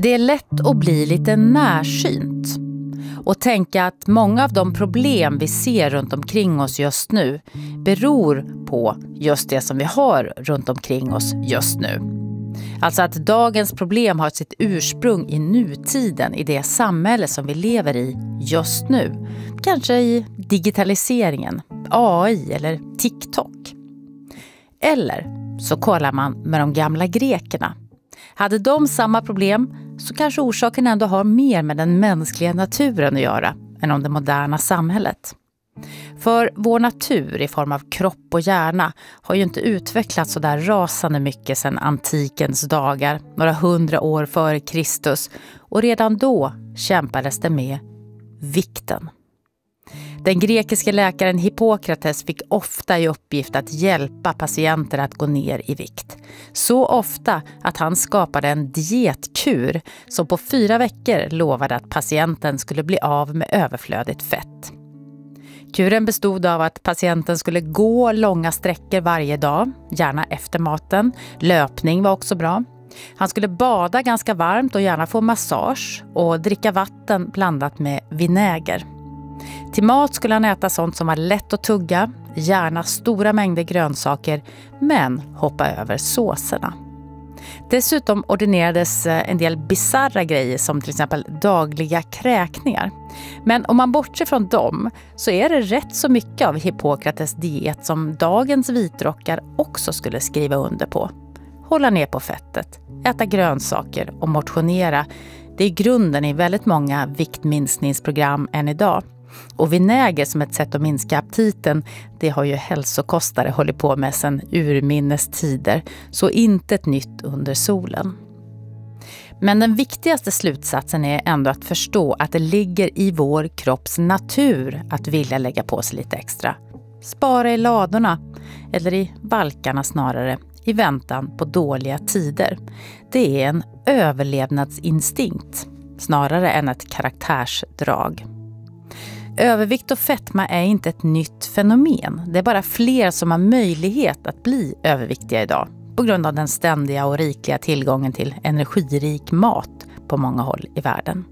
Det är lätt att bli lite närsynt och tänka att många av de problem vi ser runt omkring oss just nu beror på just det som vi har runt omkring oss just nu. Alltså att dagens problem har sitt ursprung i nutiden, i det samhälle som vi lever i just nu. Kanske i digitaliseringen, AI eller TikTok. Eller så kollar man med de gamla grekerna. Hade de samma problem så kanske orsaken ändå har mer med den mänskliga naturen att göra än om det moderna samhället. För vår natur i form av kropp och hjärna har ju inte utvecklats så där rasande mycket sedan antikens dagar, några 100 år före Kristus, och redan då kämpades det med vikten. Den grekiska läkaren Hippokrates fick ofta i uppgift att hjälpa patienter att gå ner i vikt. Så ofta att han skapade en dietkur som på 4 veckor lovade att patienten skulle bli av med överflödigt fett. Kuren bestod av att patienten skulle gå långa sträckor varje dag, gärna efter maten. Löpning var också bra. Han skulle bada ganska varmt och gärna få massage och dricka vatten blandat med vinäger. Till mat skulle han äta sånt som var lätt att tugga, gärna stora mängder grönsaker, men hoppa över såserna. Dessutom ordinerades en del bizarra grejer som till exempel dagliga kräkningar. Men om man bortser från dem så är det rätt så mycket av Hippokrates diet som dagens vitrockar också skulle skriva under på. Hålla ner på fettet, äta grönsaker och motionera. Det är grunden i väldigt många viktminskningsprogram än idag. Och vinäger som ett sätt att minska aptiten, det har ju hälsokostare hållit på med sedan urminnes tider, så inte ett nytt under solen. Men den viktigaste slutsatsen är ändå att förstå att det ligger i vår kropps natur att vilja lägga på sig lite extra. Spara i ladorna, eller i valkarna snarare, i väntan på dåliga tider. Det är en överlevnadsinstinkt, snarare än ett karaktärsdrag. Övervikt och fetma är inte ett nytt fenomen. Det är bara fler som har möjlighet att bli överviktiga idag på grund av den ständiga och rikliga tillgången till energirik mat på många håll i världen.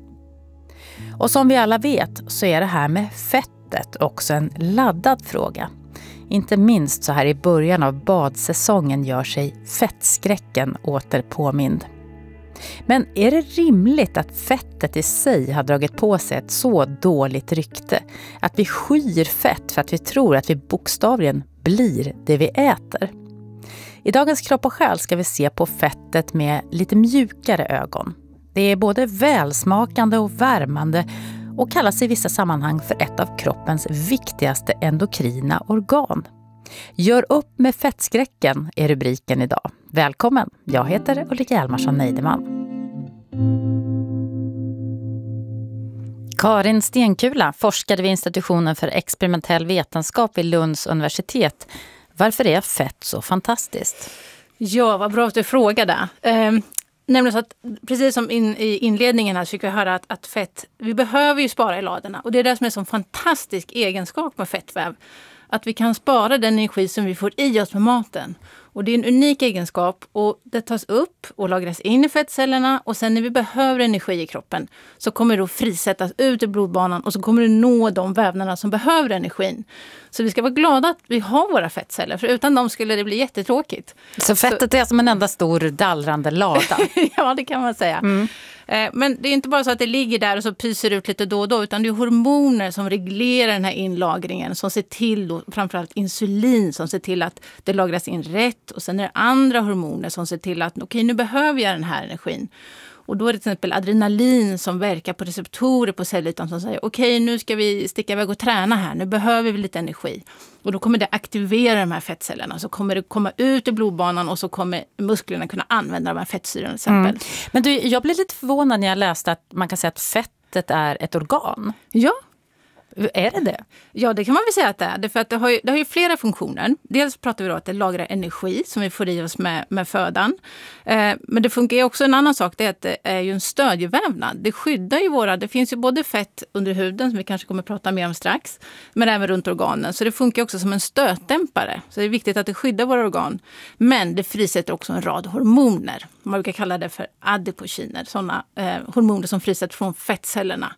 Och som vi alla vet så är det här med fettet också en laddad fråga. Inte minst så här i början av badsäsongen gör sig fettskräcken åter påmind. Men är det rimligt att fettet i sig har dragit på sig ett så dåligt rykte? Att vi skyr fett för att vi tror att vi bokstavligen blir det vi äter? I dagens Kropp och själ ska vi se på fettet med lite mjukare ögon. Det är både välsmakande och värmande och kallas i vissa sammanhang för ett av kroppens viktigaste endokrina organ. Gör upp med fettskräcken är rubriken idag. Välkommen, jag heter Ulrika Hjalmarsson Neideman. Karin Stenkula forskade vid institutionen för experimentell vetenskap vid Lunds universitet. Varför är fett så fantastiskt? Ja, vad bra att du frågade. Nämligen så att precis som i inledningen här så fick vi höra att fett, vi behöver ju spara i ladorna. Och det är det som är en sån fantastisk egenskap med fettväv. Att vi kan spara den energi som vi får i oss med maten. Och det är en unik egenskap och det tas upp och lagras in i fettcellerna. Och sen när vi behöver energi i kroppen så kommer det att frisättas ut i blodbanan och så kommer det nå de vävnaderna som behöver energin. Så vi ska vara glada att vi har våra fettceller, för utan dem skulle det bli jättetråkigt. Så fettet är som en enda stor dallrande lada? Ja, det kan man säga. Men det är inte bara så att det ligger där och så pyser ut lite då och då, utan det är hormoner som reglerar den här inlagringen, som ser till, då, framförallt insulin, som ser till att det lagras in rätt, och sen är det andra hormoner som ser till att okej, nu behöver jag den här energin. Och då är det till exempel adrenalin som verkar på receptorer på cellytan som säger okej, nu ska vi sticka iväg och träna här, nu behöver vi lite energi. Och då kommer det aktivera de här fettcellerna, så kommer det komma ut i blodbanan och så kommer musklerna kunna använda de här fettsyrorna till exempel. Men du, jag blev lite förvånad när jag läste att man kan säga att fettet är ett organ. Ja, Är det det? Ja, det kan man väl säga att det är. Därför att det har ju flera funktioner. Dels pratar vi då att det lagrar energi som vi får i oss med födan. Men det funkar ju också en annan sak, det är att det är ju en stödjevävnad. Det skyddar ju det finns ju både fett under huden som vi kanske kommer att prata mer om strax, men även runt organen. Så det funkar också som en stötdämpare. Så det är viktigt att det skyddar våra organ. Men det frisätter också en rad hormoner. Man brukar kalla det för adipokiner. Sådana hormoner som frisätts från fettcellerna.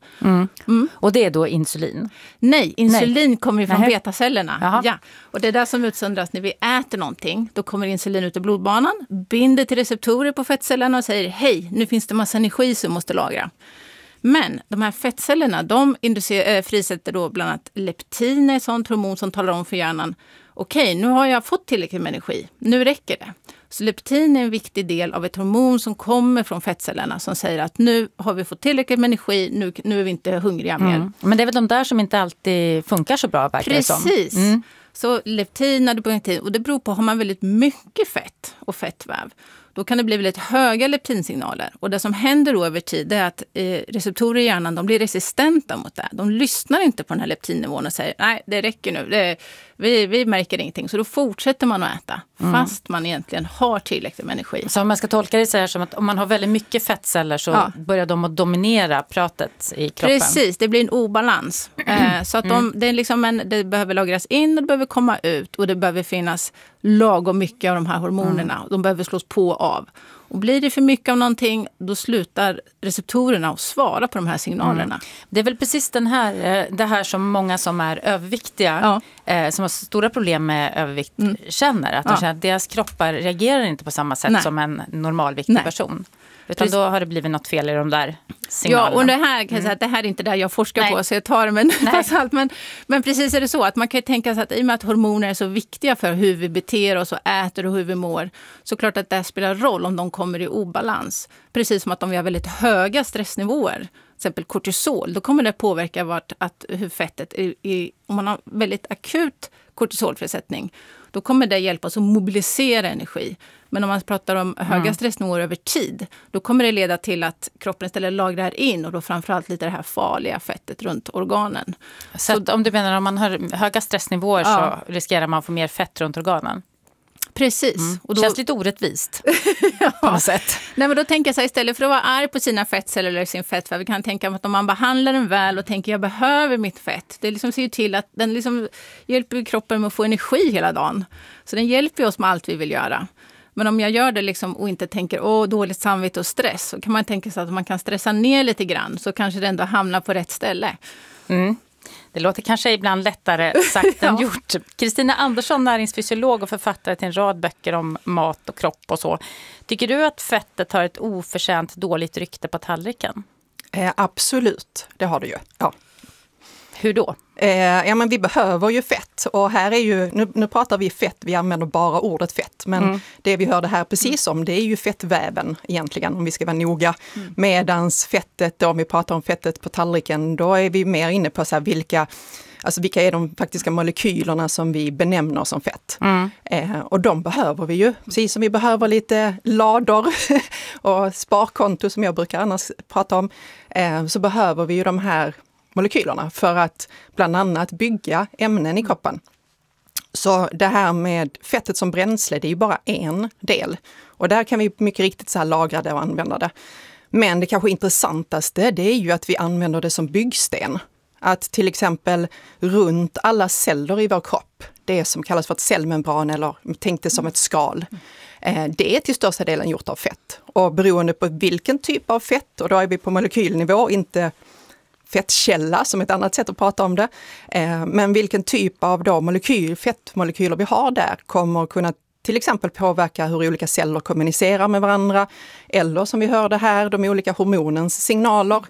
Och det är då insulin? Nej, insulin kommer ju från betacellerna. Jaha. Ja. Och det är där som utsöndras när vi äter någonting. Då kommer insulin ut i blodbanan, binder till receptorer på fettcellerna och säger hej, nu finns det massa energi som måste lagra. Men de här fettcellerna, de frisätter då bland annat leptiner, ett sånt hormon som talar om för hjärnan, okej, nu har jag fått tillräckligt med energi, nu räcker det. Så leptin är en viktig del av ett hormon som kommer från fettcellerna som säger att nu har vi fått tillräckligt med energi, nu är vi inte hungriga mer. Men det är väl de där som inte alltid funkar så bra, verkar det som. Precis. Så leptin, adiponektin, och det beror på, har man väldigt mycket fett och fettväv, då kan det bli väldigt höga leptinsignaler. Och det som händer då över tid är att receptorer i hjärnan, de blir resistenta mot det. De lyssnar inte på den här leptinnivån och säger nej, det räcker nu. Vi märker ingenting. Så då fortsätter man att äta fast man egentligen har tillräckligt med energi. Så om man ska tolka det så här som att om man har väldigt mycket fettceller så börjar de att dominera pratet i kroppen. Precis, det blir en obalans. Så att det är liksom det behöver lagras in och det behöver komma ut. Och det behöver finnas lagom mycket av de här hormonerna. De behöver slås på av. Och blir det för mycket av någonting, då slutar receptorerna att svara på de här signalerna. Det är väl precis det här som många som är överviktiga, som har stora problem med övervikt, känner. Att de känner att deras kroppar reagerar inte på samma sätt som en normalviktig person. Utan då har det blivit något fel i de där signalerna. Ja, och det här kan jag säga att det här är inte där jag forskar på, så jag tar det med en salt. Men precis är det så att man kan ju tänka sig att i och med att hormoner är så viktiga för hur vi beter oss och äter och hur vi mår, så klart att det spelar roll om de kommer i obalans. Precis som att om vi har väldigt höga stressnivåer, till exempel kortisol, då kommer det påverka hur fettet om man har väldigt akut kortisolfrisättning, då kommer det hjälpa oss att mobilisera energi. Men om man pratar om höga stressnivåer över tid, då kommer det leda till att kroppen istället lagrar in och då framförallt lite det här farliga fettet runt organen. Så om du menar om man har höga stressnivåer så riskerar man att få mer fett runt organen? Precis. Och då känns lite orättvist på något sätt. Nej, men då tänker jag så här, istället för att vara arg på sina fettceller eller sin fettväv, vi kan tänka att om man behandlar den väl och tänker jag behöver mitt fett, det liksom ser ju till att den liksom hjälper kroppen med att få energi hela dagen. Så den hjälper oss med allt vi vill göra. Men om jag gör det liksom och inte tänker dåligt samvete och stress, så kan man tänka sig att man kan stressa ner lite grann, så kanske det ändå hamnar på rätt ställe. Det låter kanske ibland lättare sagt än gjort. Kristina Andersson, näringsfysiolog och författare till en rad böcker om mat och kropp och så. Tycker du att fettet har ett oförtjänt dåligt rykte på tallriken? Absolut, det har det ju. Ja. Hur då? Men vi behöver ju fett, och här är ju, nu pratar vi fett, vi använder bara ordet fett, men det vi hörde här precis om, det är ju fettväven egentligen, om vi ska vara noga. Medans fettet, om vi pratar om fettet på tallriken, då är vi mer inne på så här, vilka är de faktiska molekylerna som vi benämner som fett. Och de behöver vi ju, precis som vi behöver lite lador och sparkonto som jag brukar annars prata om, så behöver vi ju de här molekylerna för att bland annat bygga ämnen i kroppen. Så det här med fettet som bränsle, det är ju bara en del. Och där kan vi mycket riktigt så här lagra det och använda det. Men det kanske intressantaste, det är ju att vi använder det som byggsten. Att till exempel runt alla celler i vår kropp, det som kallas för ett cellmembran, eller tänk det som ett skal, det är till största delen gjort av fett. Och beroende på vilken typ av fett, och då är vi på molekylnivå, inte fettkälla som ett annat sätt att prata om det. Men vilken typ av fettmolekyler vi har där kommer kunna till exempel påverka hur olika celler kommunicerar med varandra. Eller som vi hörde här, de olika hormonens signaler.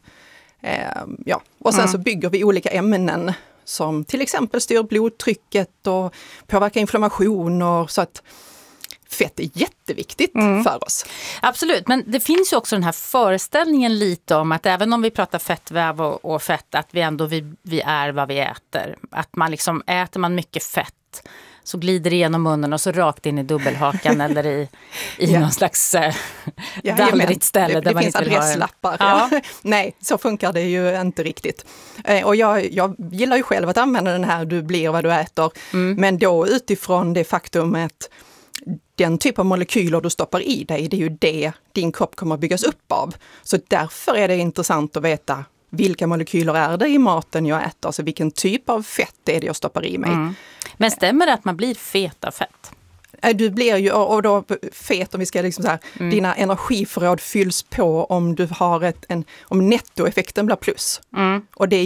Och sen så bygger vi olika ämnen som till exempel styr blodtrycket och påverkar inflammation. Och så att fett är jätteviktigt för oss. Absolut, men det finns ju också den här föreställningen lite om att även om vi pratar fettväv och fett, att vi ändå vi är vad vi äter. Att man liksom, äter man mycket fett, så glider det igenom munnen och så rakt in i dubbelhakan eller i någon slags dallrigt ställe. Det finns adresslappar. Ja. Nej, så funkar det ju inte riktigt. Och jag gillar ju själv att använda den här du blir vad du äter. Men då utifrån det faktum att den typ av molekyler du stoppar i dig, det är ju det din kropp kommer att byggas upp av. Så därför är det intressant att veta vilka molekyler är det i maten jag äter, alltså vilken typ av fett är det jag stoppar i mig. Men stämmer det att man blir fet av fett? Du blir ju, och då fet om vi ska liksom så här, dina energiförråd fylls på om du har om nettoeffekten blir plus. Och det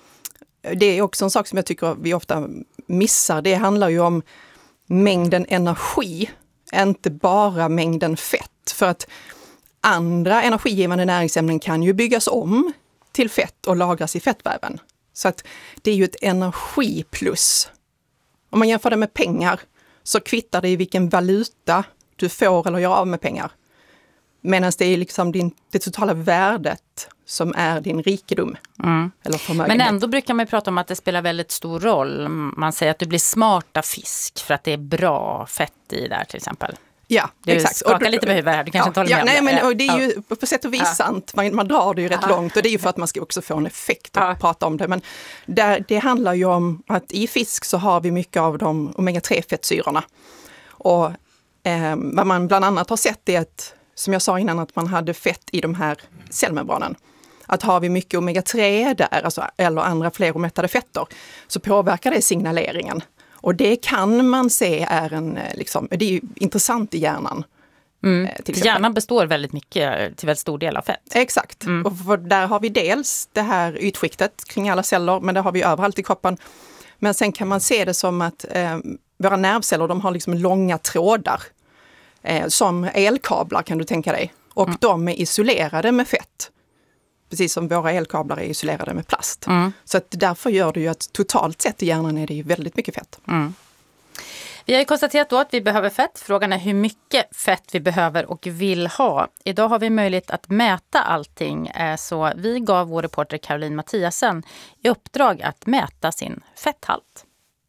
är också en sak som jag tycker vi ofta missar. Det handlar ju om mängden energi, inte bara mängden fett. För att andra energigivande näringsämnen kan ju byggas om till fett och lagras i fettväven. Så att det är ju ett energiplus. Om man jämför det med pengar så kvittar det i vilken valuta du får eller gör av med pengar. Medan det är liksom det totala värdet som är din rikedom. Eller förmögenhet. Men ändå brukar man prata om att det spelar väldigt stor roll. Man säger att du blir smart av fisk för att det är bra fett i där till exempel. Ja, du exakt. Skakar lite med huvudet här, du kanske inte håller med nej, om det. Men och det är ju på sätt och vis sant. Man drar det ju rätt långt och det är ju för att man ska också få en effekt att prata om det. Men det handlar ju om att i fisk så har vi mycket av de omega-3-fettsyrorna. Och vad man bland annat har sett är att, som jag sa innan, att man hade fett i de här cellmembranen. Att har vi mycket omega-3 där, alltså, eller andra fleromättade fetter, så påverkar det signaleringen. Och det kan man se det är ju intressant i hjärnan. Hjärnan består väldigt mycket, till väldigt stor del av fett. Exakt. Och där har vi dels det här ytskiktet kring alla celler, men det har vi överallt i kroppen. Men sen kan man se det som att våra nervceller, de har liksom långa trådar. Som elkablar kan du tänka dig. Och de är isolerade med fett. Precis som våra elkablar är isolerade med plast. Så att därför gör det ju att totalt sett i hjärnan är det ju väldigt mycket fett. Vi har ju konstaterat då att vi behöver fett. Frågan är hur mycket fett vi behöver och vill ha. Idag har vi möjlighet att mäta allting. Så vi gav vår reporter Caroline Mattiasen i uppdrag att mäta sin fetthalt.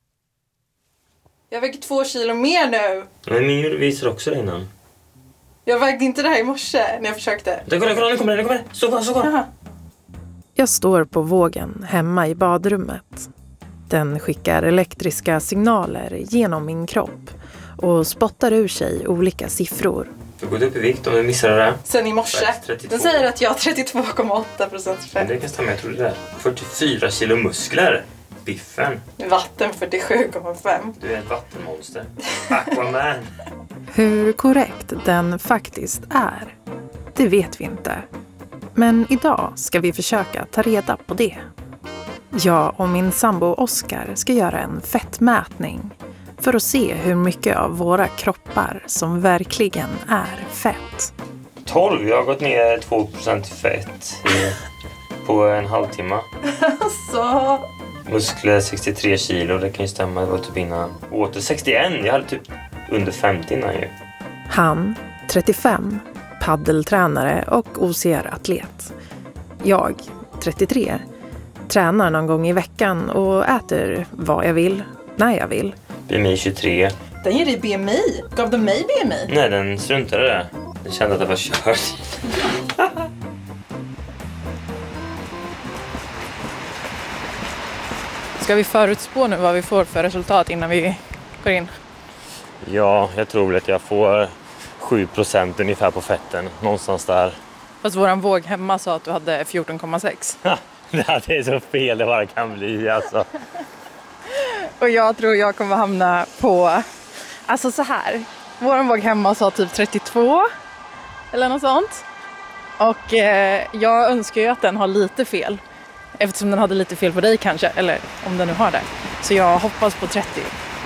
Jag väger 2 kilo mer nu. Men min visar också det innan. Jag vägde inte det här i morse när jag försökte. Kolla, nu kommer det. Så kvar. Jag står på vågen hemma i badrummet. Den skickar elektriska signaler genom min kropp och spottar ur sig olika siffror. Du har gått upp i vikt om du missade det. Sen i morse. Den säger att jag har 32,8% fett. Det kan stämma, jag tror det är 44 kilo muskler. Biffen. Vatten 47,5. Du är ett vattenmonster. Aquaman. Hur korrekt den faktiskt är, det vet vi inte. Men idag ska vi försöka ta reda på det. Jag och min sambo Oskar ska göra en fettmätning för att se hur mycket av våra kroppar som verkligen är fett. 12, jag har gått ner 2% fett på en halvtimme. Så. Muskler 63 kilo, det kan ju stämma, det var typ innan. Åter 61, jag hade typ under 50 innan ju. Han, 35, paddeltränare och OCR-atlet. Jag, 33, tränar någon gång i veckan och äter vad jag vill, när jag vill. BMI 23. Den ger dig BMI. Gav de mig BMI? Nej, den struntade det. Den kände att det var kört. Ska vi förutspå nu vad vi får för resultat innan vi går in? Ja, jag tror väl att jag får 7% ungefär på fetten. Någonstans där. Fast våran våg hemma sa att du hade 14,6. Det är så fel det bara kan bli alltså. Och jag tror jag kommer hamna på, alltså så här. Våran våg hemma sa typ 32 eller något sånt. Och jag önskar ju att den har lite fel. Eftersom den hade lite fel på dig kanske, eller om den nu har det. Så jag hoppas på 30.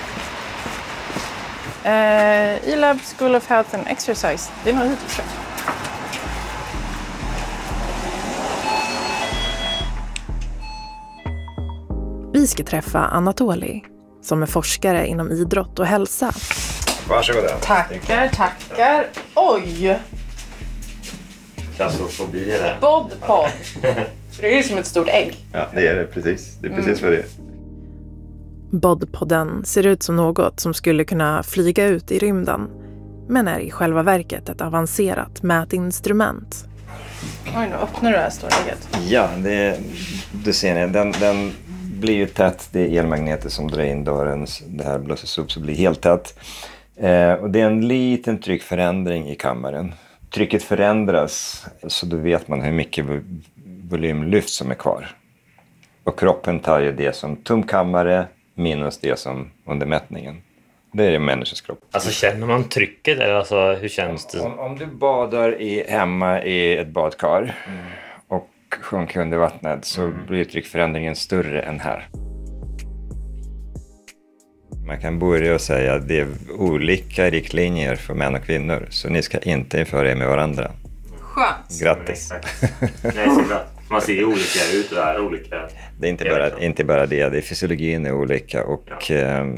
E-Lab School of Health and Exercise. Det är nog hittills tror jag. Vi ska träffa Anatoly, som är forskare inom idrott och hälsa. Varsågoda. Tackar. Oj! Klaustrofobi är det. Bodpod. Det är ju som ett stort ägg. Ja, det är det precis. Det är precis vad det är. Bodpodden ser ut som något som skulle kunna flyga ut i rymden, men är i själva verket ett avancerat mätinstrument. Oj, nu öppnar du det här ståläget. Ja, du ser ni, den blir ju tätt. Det är elmagneter som drar in dörren. Det här blåses upp så blir helt tätt. Och det är en liten tryckförändring i kammaren. Trycket förändras så då vet man hur mycket volymlyft som är kvar. Och kroppen tar ju det som tumkammare minus det som under mätningen. Det är en människors kropp. Alltså känner man trycket eller alltså, hur känns det? Om du badar hemma i ett badkar och sjunker under vattnet så blir tryckförändringen större än här. Man kan börja och säga att det är olika riktlinjer för män och kvinnor. Så ni ska inte införa er med varandra. Skönt. Grattis. Nej, så bra. Man ser ju olika ut och är olika. Det är inte bara det. Fysiologin är olika och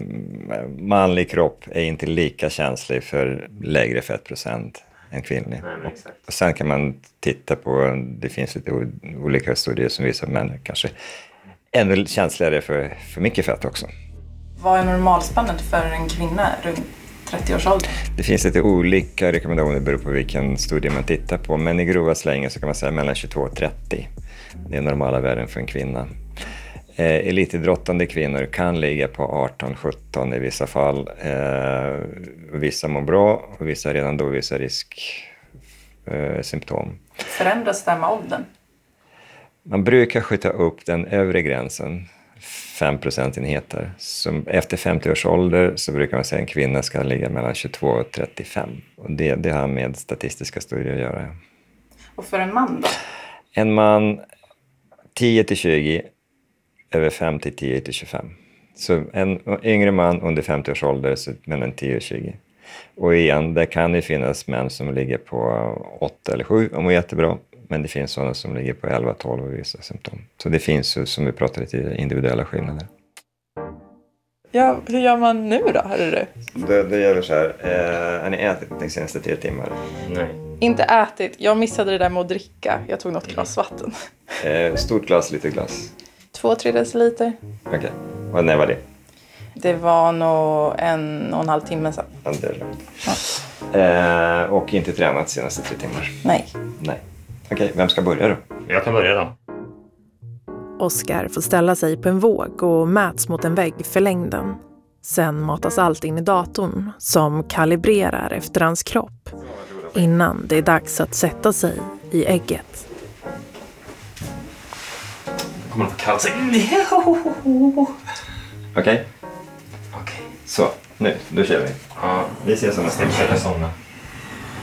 manlig kropp är inte lika känslig för lägre fettprocent än kvinnlig. Nej, och sen kan man titta på, det finns lite olika studier som visar att män kanske ännu känsligare för mycket fett också. Vad är normalspannet för en kvinna runt 30 års ålder? Det finns lite olika rekommendationer beroende på vilken studie man tittar på. Men i grova slängar så kan man säga mellan 22 och 30. Det är normala värden för en kvinna. Elitidrottande kvinnor kan ligga på 18-17 i vissa fall. Vissa mår bra och vissa redan då visar risksymptom. Förändras det med åldern? Man brukar skjuta upp den övre gränsen 5 procentenheter. Efter 50 års ålder så brukar man säga att en kvinna ska ligga mellan 22 och 35. Och det har med statistiska studier att göra. Och för en man då? En man 10-20, över 50, 10-25. Så en yngre man under 50 års ålder så mellan 10 och 20. Och igen, det kan ju finnas män som ligger på 8 eller 7 och mår jättebra. Men det finns sådana som ligger på 11-12 och vissa symptom. Så det finns ju, som vi pratade tidigare, individuella skillnader. Ja, hur gör man nu då, hörru du? Då gör vi så här. Har ni ätit de senaste 3 timmar? Nej. Inte ätit. Jag missade det där med att dricka. Jag tog något glas vatten. Stort glas, lite glas. 2-3 deciliter. Okej. Och när var det? Det var nog 1,5 timme sedan. Ja, det är lugnt. Och inte tränat de senaste 3 timmar? Nej. Okej, vem ska börja då? Jag kan börja då. Oskar får ställa sig på en våg och mäts mot en vägg för längden. Sen matas allt in i datorn som kalibrerar efter hans kropp innan det är dags att sätta sig i ägget. Kommer att kalla sig. Okej. Så, nu, då kör vi. Ja, Vi ses om en stund. jag försöker somna.